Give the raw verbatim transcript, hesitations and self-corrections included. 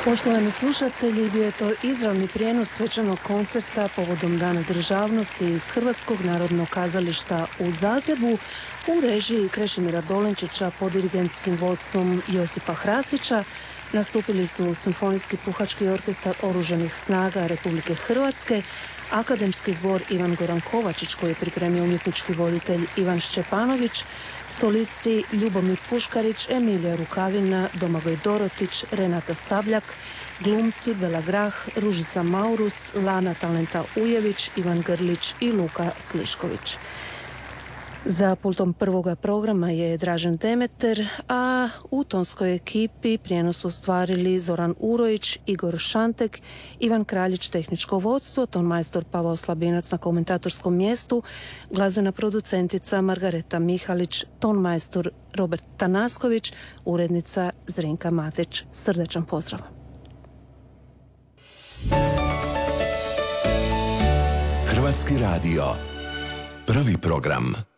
Poštovani slušatelji, bio je to izravni prijenos svečanog koncerta povodom Dana državnosti iz Hrvatskog narodnog kazališta u Zagrebu u režiji Krešimira Dolenčića pod dirigentskim vodstvom Josipa Hrastića. Nastupili su Simfonijski puhački orkestar Oružanih snaga Republike Hrvatske, Akademski zbor Ivan Goran Kovačić koji je pripremio umjetnički voditelj Ivan Šćepanović, solisti Ljubomir Puškarić, Emilija Rukavina, Domagoj Dorotić, Renata Sabljak, glumci Bela Grah, Ružica Maurus, Lana Talenta Ujević, Ivan Grlić i Luka Slišković. Za pultom prvoga programa je Dražen Demeter, a u tonskoj ekipi prijenos ostvarili Zoran Urojić, Igor Šantek, Ivan Kraljić tehničko vodstvo, tonmajstor Pavao Slabinac na komentatorskom mjestu, glazbena producentica Margareta Mihalić, tonmajstor Robert Tanasković, urednica Zrinka Matić. Srdečan pozdrav! Hrvatski radio. Prvi program.